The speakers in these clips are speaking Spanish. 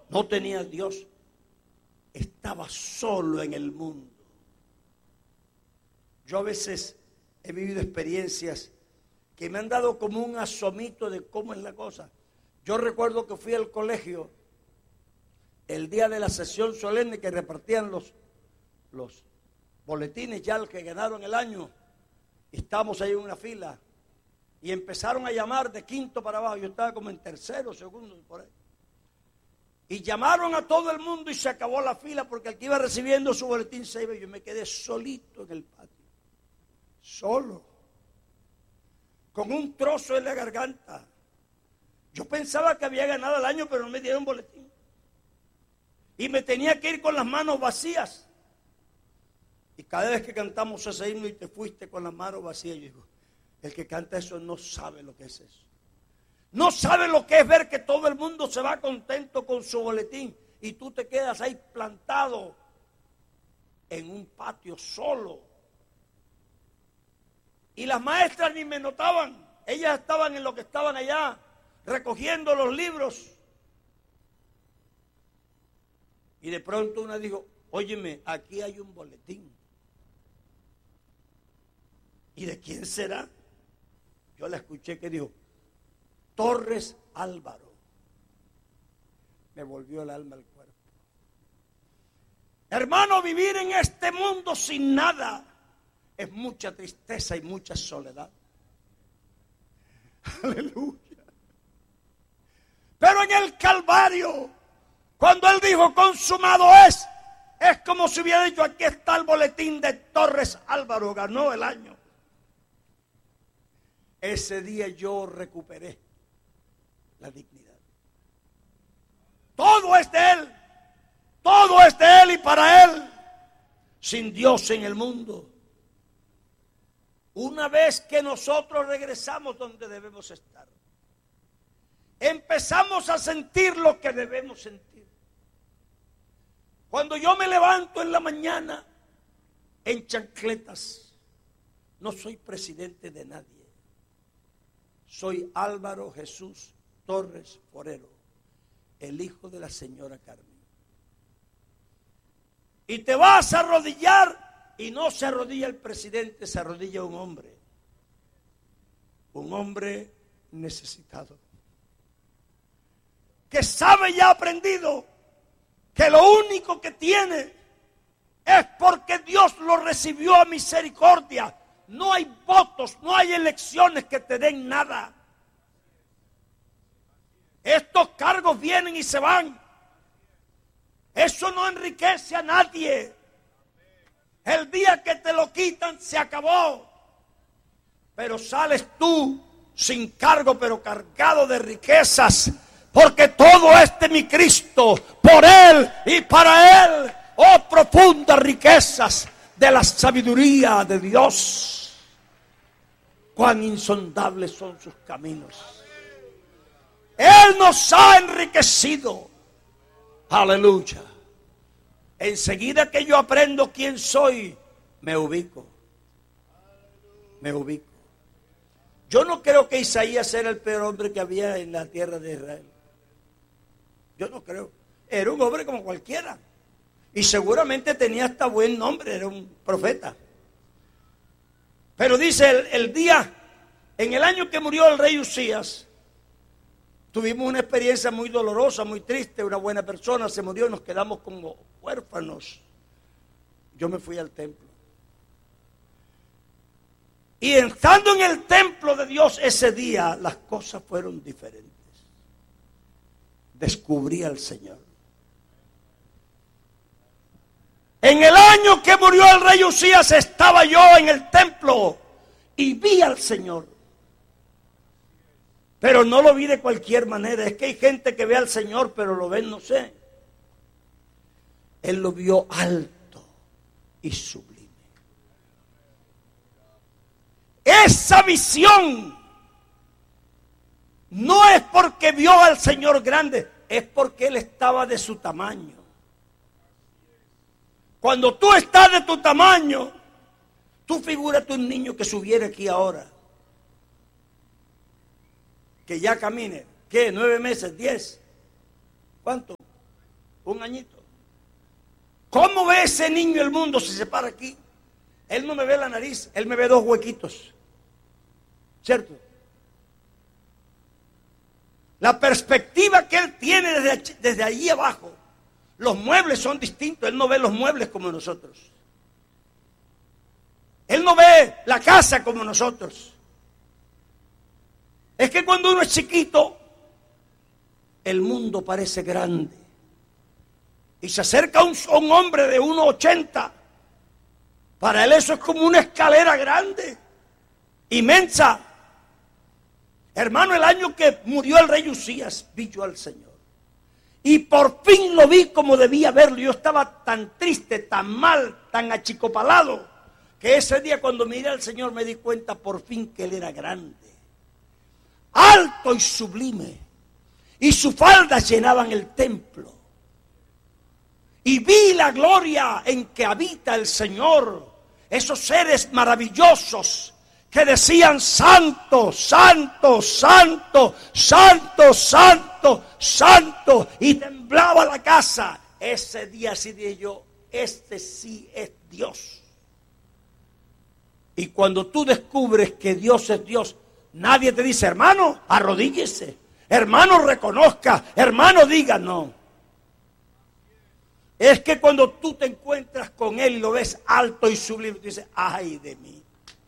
no tenía a Dios, estaba solo en el mundo. Yo a veces he vivido experiencias que me han dado como un asomito de cómo es la cosa. Yo recuerdo que fui al colegio el día de la sesión solemne que repartían los boletines ya los que ganaron el año. Estábamos ahí en una fila y empezaron a llamar de quinto para abajo. Yo estaba como en tercero, segundo, por ahí. Y llamaron a todo el mundo y se acabó la fila porque el que iba recibiendo su boletín se iba. Yo me quedé solito en el patio, solo, con un trozo en la garganta. Yo pensaba que había ganado el año, pero no me dieron boletín. Y me tenía que ir con las manos vacías. Y cada vez que cantamos ese himno y te fuiste con las manos vacías, yo digo, el que canta eso no sabe lo que es eso. No sabe lo que es ver que todo el mundo se va contento con su boletín y tú te quedas ahí plantado en un patio solo. Y las maestras ni me notaban. Ellas estaban en lo que estaban allá, recogiendo los libros. Y de pronto una dijo, óyeme, aquí hay un boletín. ¿Y de quién será? Yo la escuché que dijo, Torres Álvaro. Me volvió el alma al cuerpo. Hermano, vivir en este mundo sin nada es mucha tristeza y mucha soledad. Aleluya. Pero en el Calvario, cuando Él dijo consumado es como si hubiera dicho, aquí está el boletín de Torres Álvaro, ganó el año. Ese día yo recuperé la dignidad. Todo es de Él. Todo es de Él y para Él. Sin Dios en el mundo. Una vez que nosotros regresamos donde debemos estar, empezamos a sentir lo que debemos sentir. Cuando yo me levanto en la mañana en chancletas, no soy presidente de nadie. Soy Álvaro Jesús Torres Forero, el hijo de la señora Carmen. Y te vas a arrodillar y no se arrodilla el presidente, se arrodilla un hombre necesitado, que sabe y ha aprendido que lo único que tiene es porque Dios lo recibió a misericordia. No hay votos, no hay elecciones que te den nada. Estos cargos vienen y se van. Eso no enriquece a nadie. El día que te lo quitan se acabó. Pero sales tú sin cargo, pero cargado de riquezas. Porque todo es de mi Cristo, por Él y para Él. Oh, profundas riquezas de la sabiduría de Dios. Cuán insondables son sus caminos. Él nos ha enriquecido. Aleluya. Enseguida que yo aprendo quién soy, me ubico. Yo no creo que Isaías era el peor hombre que había en la tierra de Israel. Yo no creo. Era un hombre como cualquiera. Y seguramente tenía hasta buen nombre, era un profeta. Pero dice en el año que murió el rey Usías, tuvimos una experiencia muy dolorosa, muy triste. Una buena persona se murió y nos quedamos como huérfanos. Yo me fui al templo. Y estando en el templo de Dios ese día, las cosas fueron diferentes. Descubrí al Señor. En el año que murió el rey Usías estaba yo en el templo y vi al Señor. Pero no lo vi de cualquier manera. Es que hay gente que ve al Señor, pero lo ven, no sé. Él lo vio alto y sublime. Esa visión no es porque vio al Señor grande, es porque Él estaba de su tamaño. Cuando tú estás de tu tamaño, tú figúrate un niño que subiera aquí ahora, que ya camine, ¿qué? 9 meses, 10, ¿cuánto? un añito. ¿Cómo ve ese niño el mundo si se para aquí? Él no me ve la nariz, él me ve dos huequitos. ¿Cierto? La perspectiva que él tiene desde allí abajo, los muebles son distintos, él no ve los muebles como nosotros. Él no ve la casa como nosotros. Es que cuando uno es chiquito, el mundo parece grande. Y se acerca un hombre de 1,80. Para él eso es como una escalera grande, inmensa. Hermano, el año que murió el rey Usías, vi yo al Señor. Y por fin lo vi como debía verlo. Yo estaba tan triste, tan mal, tan achicopalado, que ese día cuando miré al Señor me di cuenta por fin que Él era grande, alto y sublime. Y sus faldas llenaban el templo. Y vi la gloria en que habita el Señor. Esos seres maravillosos que decían: santo, santo, santo, santo, santo, santo. Y temblaba la casa. Ese día sí dije yo: este sí es Dios. Y cuando tú descubres que Dios es Dios, nadie te dice: hermano, arrodíllese, hermano, reconozca, hermano, diga. No. Es que cuando tú te encuentras con Él y lo ves alto y sublime, tú dices: ay de mí,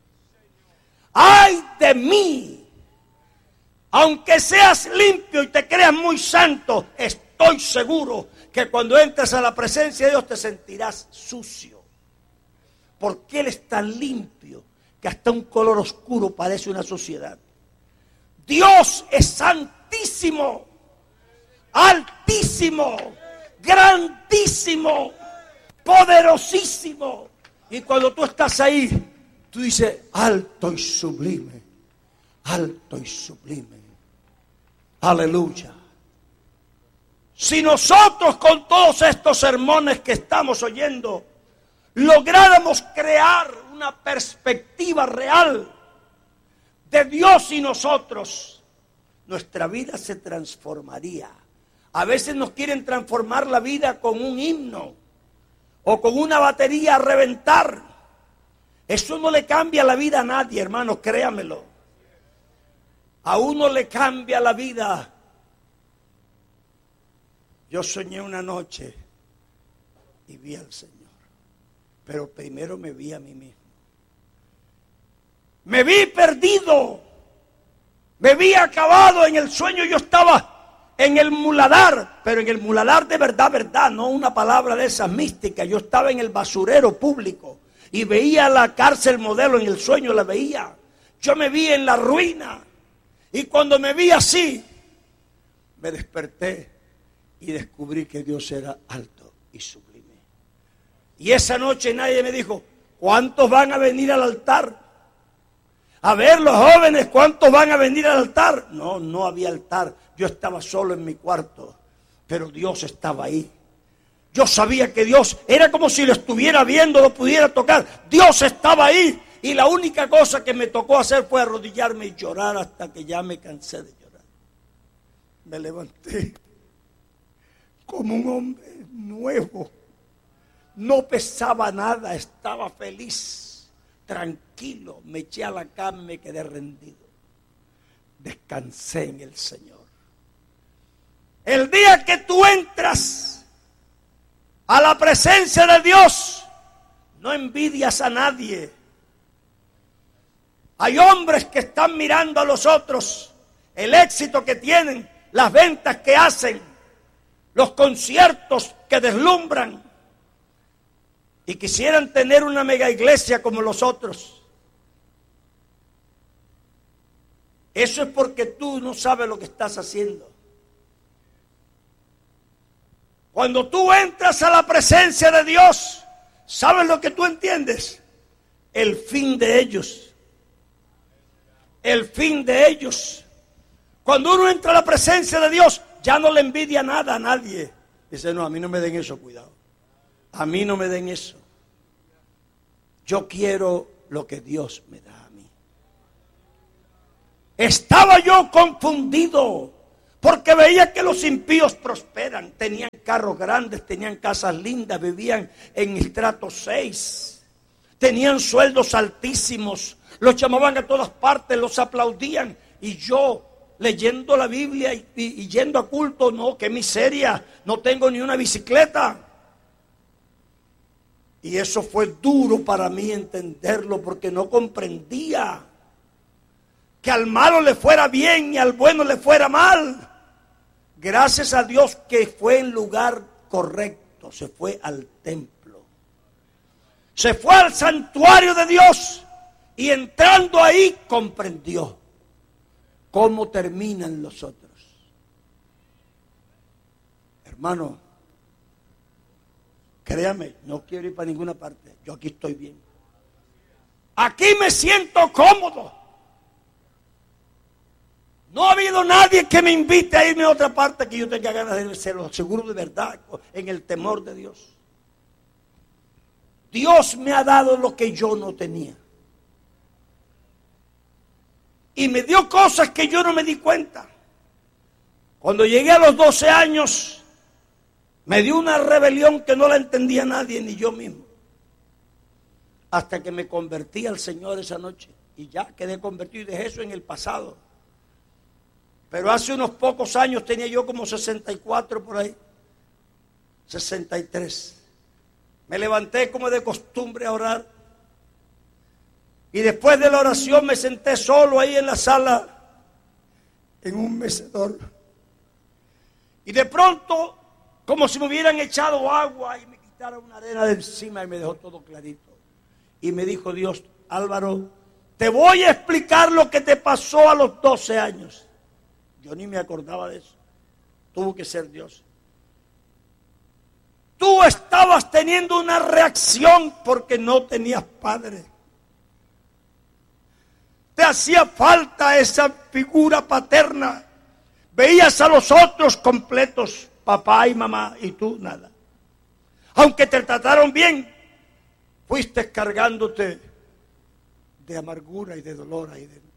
ay de mí. Aunque seas limpio y te creas muy santo, estoy seguro que cuando entres a la presencia de Dios te sentirás sucio. Porque Él es tan limpio que hasta un color oscuro parece una suciedad. Dios es santísimo, altísimo, grandísimo, poderosísimo. Y cuando tú estás ahí, tú dices: alto y sublime, alto y sublime. Aleluya. Si nosotros con todos estos sermones que estamos oyendo lográramos crear una perspectiva real de Dios y nosotros, nuestra vida se transformaría. A veces nos quieren transformar la vida con un himno o con una batería a reventar. Eso no le cambia la vida a nadie, hermano, créamelo. A uno le cambia la vida. Yo soñé una noche y vi al Señor, pero primero me vi a mí mismo. Me vi perdido, me vi acabado en el sueño. Yo estaba en el muladar, pero en el muladar de verdad, verdad, no una palabra de esas místicas. Yo estaba en el basurero público y veía la cárcel modelo, en el sueño la veía. Yo me vi en la ruina, y cuando me vi así, me desperté y descubrí que Dios era alto y sublime. Y esa noche nadie me dijo: ¿cuántos van a venir al altar? A ver, los jóvenes, ¿cuántos van a venir al altar? No, no había altar. Yo estaba solo en mi cuarto, pero Dios estaba ahí. Yo sabía que Dios era como si lo estuviera viendo, lo pudiera tocar. Dios estaba ahí. Y la única cosa que me tocó hacer fue arrodillarme y llorar hasta que ya me cansé de llorar. Me levanté como un hombre nuevo. No pesaba nada, estaba feliz, tranquilo. Me eché a la cama y me quedé rendido. Descansé en el Señor. El día que tú entras a la presencia de Dios, no envidias a nadie. Hay hombres que están mirando a los otros, el éxito que tienen, las ventas que hacen, los conciertos que deslumbran, y quisieran tener una mega iglesia como los otros. Eso es porque tú no sabes lo que estás haciendo. Cuando tú entras a la presencia de Dios, ¿sabes lo que tú entiendes? El fin de ellos. El fin de ellos. Cuando uno entra a la presencia de Dios, ya no le envidia nada a nadie. Dice: no, a mí no me den eso, cuidado. A mí no me den eso. Yo quiero lo que Dios me da a mí. Estaba yo confundido, Porque veía que los impíos prosperan, tenían carros grandes, tenían casas lindas, vivían en estrato 6, tenían sueldos altísimos, los llamaban a todas partes, los aplaudían. Y yo, leyendo la Biblia y yendo a culto, no, qué miseria, no tengo ni una bicicleta. Y eso fue duro para mí entenderlo, porque no comprendía que al malo le fuera bien y al bueno le fuera mal. Gracias a Dios que fue en lugar correcto, se fue al templo, se fue al santuario de Dios, y entrando ahí comprendió cómo terminan los otros. Hermano, créame, no quiero ir para ninguna parte, yo aquí estoy bien, aquí me siento cómodo. No ha habido nadie que me invite a irme a otra parte que yo tenga ganas de ser, lo aseguro de verdad, en el temor de Dios. Dios me ha dado lo que yo no tenía. Y me dio cosas que yo no me di cuenta. Cuando llegué a los 12 años, me dio una rebelión que no la entendía nadie, ni yo mismo. Hasta que me convertí al Señor esa noche. Y ya quedé convertido y dejé eso en el pasado. Pero hace unos pocos años, tenía yo como 64 por ahí, 63. Me levanté como de costumbre a orar. Y después de la oración me senté solo ahí en la sala, en un mecedor. Y de pronto, como si me hubieran echado agua y me quitaron una arena de encima y me dejó todo clarito. Y me dijo Dios: Álvaro, te voy a explicar lo que te pasó a los 12 años. Yo ni me acordaba de eso. Tuvo que ser Dios. Tú estabas teniendo una reacción porque no tenías padre. Te hacía falta esa figura paterna. Veías a los otros completos, papá y mamá, y tú nada. Aunque te trataron bien, fuiste cargándote de amargura y de dolor ahí dentro.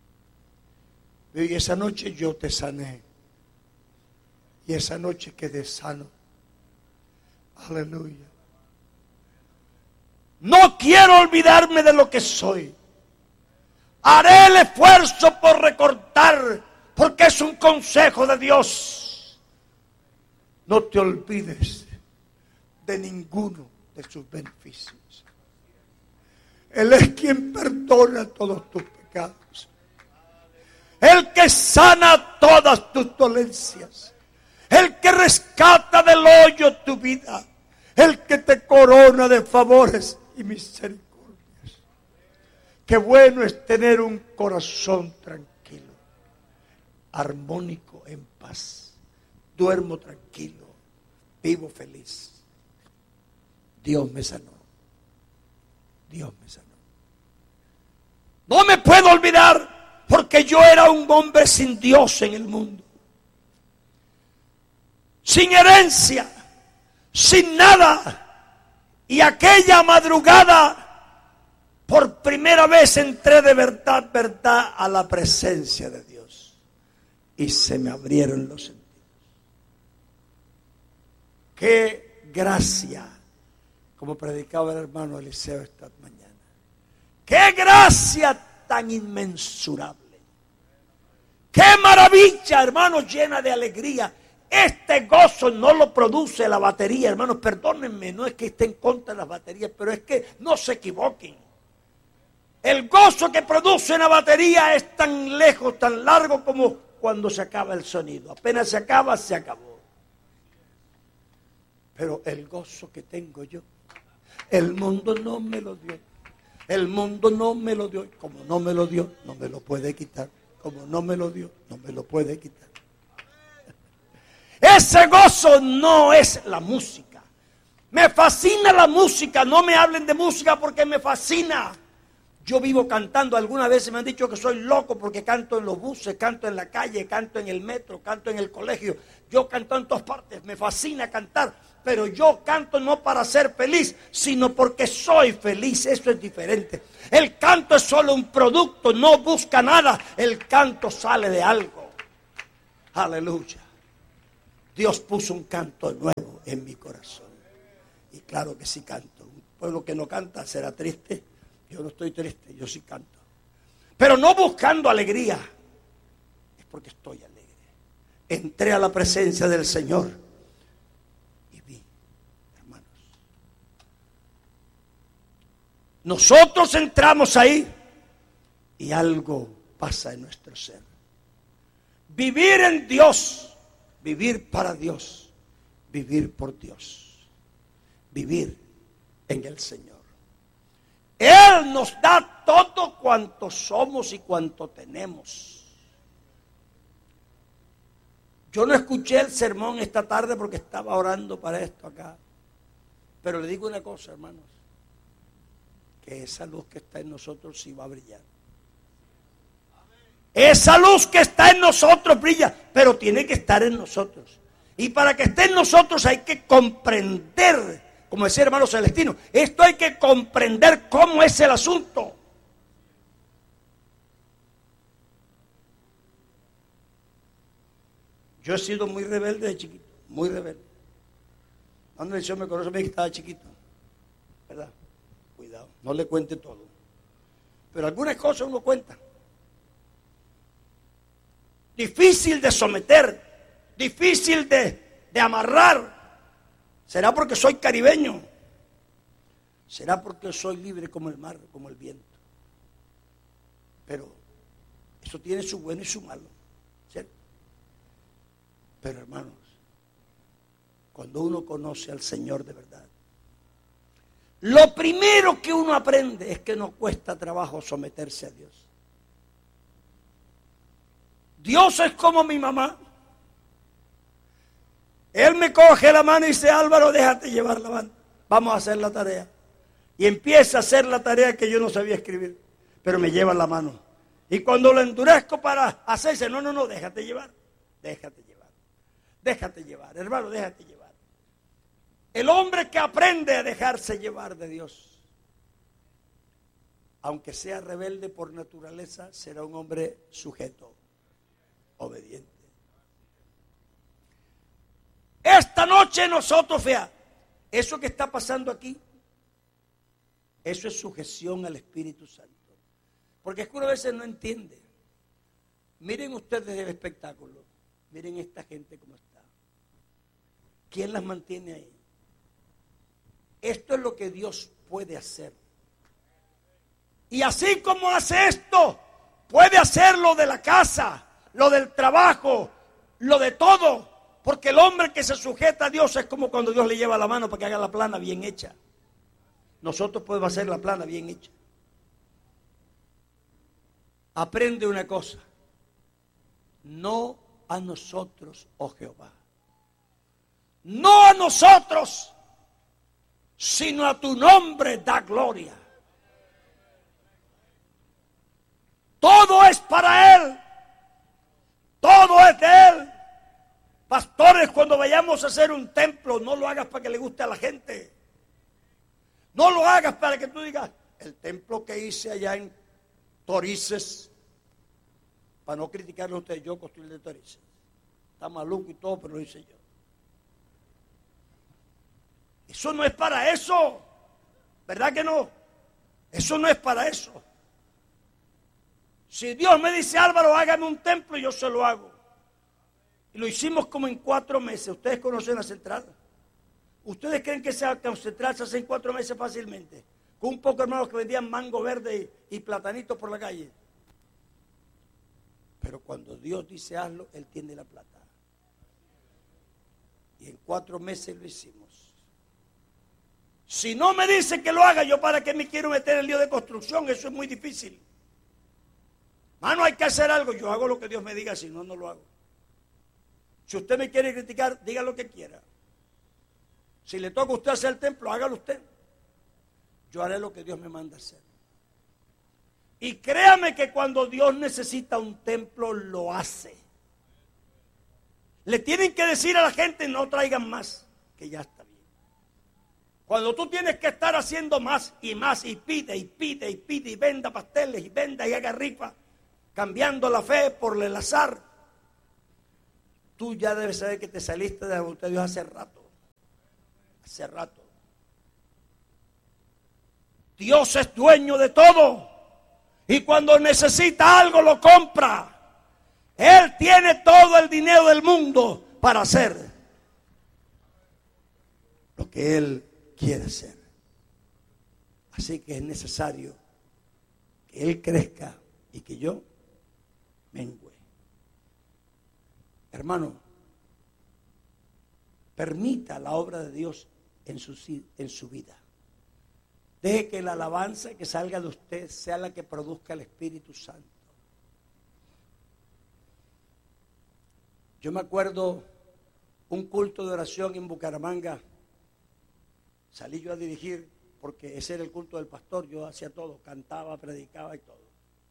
Y esa noche yo te sané. Y esa noche quedé sano. Aleluya. No quiero olvidarme de lo que soy. Haré el esfuerzo por recortar, porque es un consejo de Dios. No te olvides de ninguno de sus beneficios. Él es quien perdona todos tus pecados. El que sana todas tus dolencias. El que rescata del hoyo tu vida. El que te corona de favores y misericordias. Qué bueno es tener un corazón tranquilo, armónico, en paz. Duermo tranquilo, vivo feliz. Dios me sanó. Dios me sanó. No me puedo olvidar, porque yo era un hombre sin Dios en el mundo. Sin herencia, sin nada. Y aquella madrugada, por primera vez entré de verdad a la presencia de Dios. Y se me abrieron los sentidos. Qué gracia, como predicaba el hermano Eliseo esta mañana. Qué gracia tan inmensurable. Qué maravilla, hermanos, llena de alegría. Este gozo no lo produce la batería, hermanos, perdónenme, no es que esté en contra de las baterías, pero es que no se equivoquen. El gozo que produce una batería es tan lejos, tan largo como cuando se acaba el sonido. Apenas se acaba, se acabó. Pero el gozo que tengo yo, el mundo no me lo dio. El mundo no me lo dio. Como no me lo dio, no me lo puede quitar. Como no me lo dio, no me lo puede quitar. Ese gozo no es la música. Me fascina la música. No me hablen de música porque me fascina. Yo vivo cantando. Algunas veces me han dicho que soy loco porque canto en los buses, canto en la calle, canto en el metro, canto en el colegio. Yo canto en todas partes. Me fascina cantar. Pero yo canto no para ser feliz, sino porque soy feliz. Eso es diferente. El canto es solo un producto, no busca nada. El canto sale de algo. Aleluya. Dios puso un canto nuevo en mi corazón. Y claro que sí canto. Un pueblo que no canta será triste. Yo no estoy triste, yo sí canto. Pero no buscando alegría. Es porque estoy alegre. Entré a la presencia del Señor y vi, hermanos. Nosotros entramos ahí y algo pasa en nuestro ser. Vivir en Dios, vivir para Dios, vivir por Dios, vivir en el Señor. Él nos da todo cuanto somos y cuanto tenemos. Yo no escuché el sermón esta tarde porque estaba orando para esto acá. Pero le digo una cosa, hermanos, que esa luz que está en nosotros sí va a brillar. Esa luz que está en nosotros brilla, pero tiene que estar en nosotros. Y para que esté en nosotros hay que comprender, como decía el hermano Celestino, esto hay que comprender cómo es el asunto. Yo he sido muy rebelde de chiquito, muy rebelde. Cuando el Señor me conoce, me dice que estaba chiquito, ¿verdad? Cuidado, no le cuente todo. Pero algunas cosas uno cuenta. Difícil de someter, difícil de amarrar. ¿Será porque soy caribeño? ¿Será porque soy libre como el mar, como el viento? Pero eso tiene su bueno y su malo, ¿cierto? Pero hermanos, cuando uno conoce al Señor de verdad, lo primero que uno aprende es que no cuesta trabajo someterse a Dios. Dios es como mi mamá. Él me coge la mano y dice, Álvaro, déjate llevar la mano. Vamos a hacer la tarea. Y empieza a hacer la tarea que yo no sabía escribir, pero me lleva la mano. Y cuando lo endurezco para hacerse, no, déjate llevar. Déjate llevar. Déjate llevar, hermano, déjate llevar. El hombre que aprende a dejarse llevar de Dios, aunque sea rebelde por naturaleza, será un hombre sujeto, obediente. Esta noche nosotros, vea, eso que está pasando aquí, eso es sujeción al Espíritu Santo. Porque es que uno a veces no entiende. Miren ustedes el espectáculo, miren esta gente como está. ¿Quién las mantiene ahí? Esto es lo que Dios puede hacer. Y así como hace esto, puede hacer lo de la casa, lo del trabajo, lo de todo. Porque el hombre que se sujeta a Dios es como cuando Dios le lleva la mano para que haga la plana bien hecha. Nosotros podemos hacer la plana bien hecha. Aprende una cosa. No a nosotros, oh Jehová. No a nosotros, sino a tu nombre da gloria. Todo es para Él. Todo es de Él. Pastores, cuando vayamos a hacer un templo, no lo hagas para que le guste a la gente. No lo hagas para que tú digas, el templo que hice allá en Torices, para no criticarle a ustedes, yo construí el de Torices. Está maluco y todo, pero lo hice yo. Eso no es para eso. ¿Verdad que no? Eso no es para eso. Si Dios me dice, Álvaro, hágame un templo, yo se lo hago. Y lo hicimos como en 4 meses. Ustedes conocen la central. ¿Ustedes creen que esa central se hace en 4 meses fácilmente? Con un poco de hermanos que vendían mango verde y platanitos por la calle. Pero cuando Dios dice hazlo, Él tiene la plata. Y en 4 meses lo hicimos. Si no me dice que lo haga, yo para qué me quiero meter en el lío de construcción, eso es muy difícil. Mano, hay que hacer algo, yo hago lo que Dios me diga, si no, no lo hago. Si usted me quiere criticar, diga lo que quiera. Si le toca a usted hacer el templo, hágalo usted. Yo haré lo que Dios me manda hacer. Y créame que cuando Dios necesita un templo, lo hace. Le tienen que decir a la gente, no traigan más, que ya está bien. Cuando tú tienes que estar haciendo más, y pide, y venda pasteles, y venda y haga rifa, cambiando la fe por el azar. tú ya debes saber que te saliste de la voluntad de Dios hace rato. Hace rato. Dios es dueño de todo. Y cuando necesita algo lo compra. Él tiene todo el dinero del mundo para hacer lo que Él quiere hacer. Así que es necesario que Él crezca y que yo mengüe. Hermano, permita la obra de Dios en su vida. Deje que la alabanza que salga de usted sea la que produzca el Espíritu Santo. Yo me acuerdo un culto de oración en Bucaramanga. Salí yo a dirigir porque ese era el culto del pastor. Yo hacía todo, cantaba, predicaba y todo.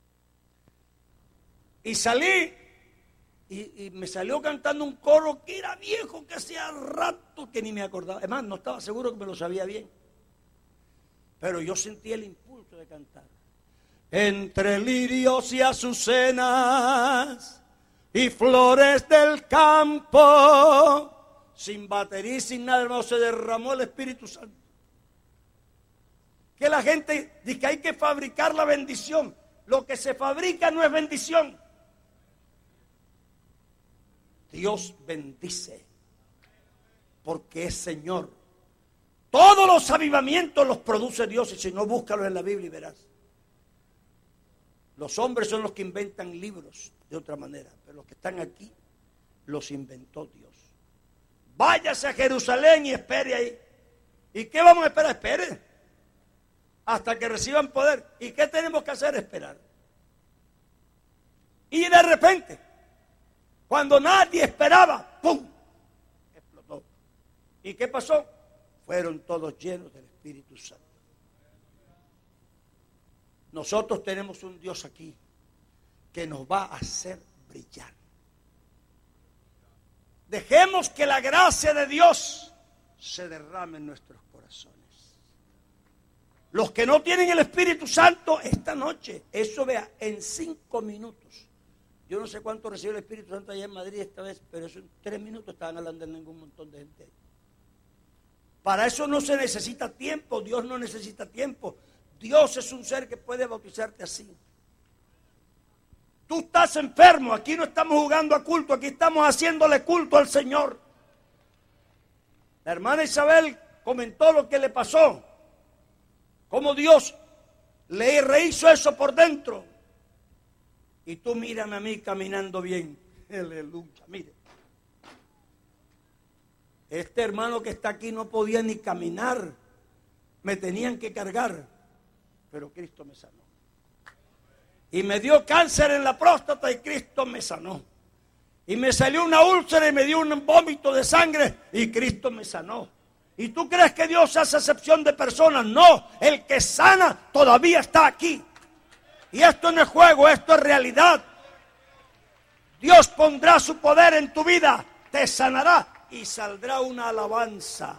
Y salí y me salió cantando un coro que era viejo, que hacía rato que ni me acordaba. Además, no estaba seguro que me lo sabía bien. Pero yo sentí el impulso de cantar. Entre lirios y azucenas y flores del campo, sin batería y sin nada, hermano, se derramó el Espíritu Santo. Que la gente dice que hay que fabricar la bendición. Lo que se fabrica no es bendición. Dios bendice porque es Señor. Todos los avivamientos los produce Dios, y si no, búscalo en la Biblia y verás. Los hombres son los que inventan libros de otra manera, pero los que están aquí los inventó Dios. Váyase a Jerusalén y espere ahí. ¿Y qué vamos a esperar? Espere hasta que reciban poder. ¿Y qué tenemos que hacer? Esperar. Y de repente, cuando nadie esperaba, ¡pum!, explotó. ¿Y qué pasó? Fueron todos llenos del Espíritu Santo. Nosotros tenemos un Dios aquí que nos va a hacer brillar. Dejemos que la gracia de Dios se derrame en nuestros corazones. Los que no tienen el Espíritu Santo, esta noche, eso vea, en 5 minutos. Yo no sé cuánto recibió el Espíritu Santo allá en Madrid esta vez, pero eso en 3 minutos estaban hablando en un montón de gente ahí. Para eso no se necesita tiempo, Dios no necesita tiempo. Dios es un ser que puede bautizarte así. Tú estás enfermo, aquí no estamos jugando a culto, aquí estamos haciéndole culto al Señor. La hermana Isabel comentó lo que le pasó, cómo Dios le rehizo eso por dentro. Y tú mírame a mí caminando bien. Aleluya, mire. Este hermano que está aquí no podía ni caminar. Me tenían que cargar. Pero Cristo me sanó. Y me dio cáncer en la próstata y Cristo me sanó. Y me salió una úlcera y me dio un vómito de sangre y Cristo me sanó. ¿Y tú crees que Dios hace acepción de personas? No, el que sana todavía está aquí. Y esto no es juego, esto es realidad. Dios pondrá su poder en tu vida, te sanará. Y saldrá una alabanza.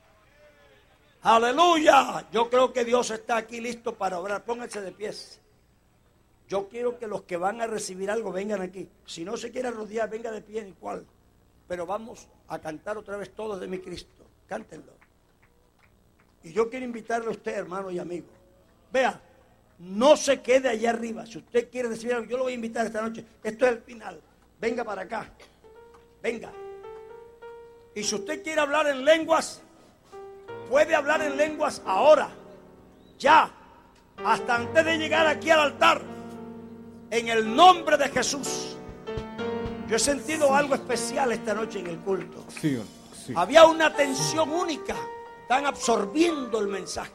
Aleluya. Yo creo que Dios está aquí listo para obrar. Pónganse de pies. Yo quiero que los que van a recibir algo vengan aquí. Si no se quiere rodear, venga de pie igual. Pero vamos a cantar otra vez todos de mi Cristo. Cántenlo. Y yo quiero invitarle a usted, hermano y amigo. Vea, no se quede allá arriba. Si usted quiere recibir algo, yo lo voy a invitar esta noche. Esto es el final. Venga para acá. Venga. Y si usted quiere hablar en lenguas, puede hablar en lenguas ahora, ya, hasta antes de llegar aquí al altar, en el nombre de Jesús. Yo he sentido algo especial esta noche en el culto. Sí. Había una tensión única, están absorbiendo el mensaje.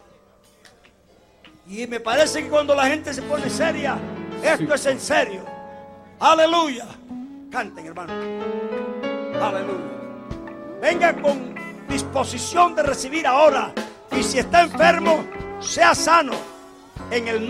Y me parece que cuando la gente se pone seria, esto es en serio. Aleluya. Canten, hermano. Aleluya. Venga con disposición de recibir ahora. Y si está enfermo, sea sano. En el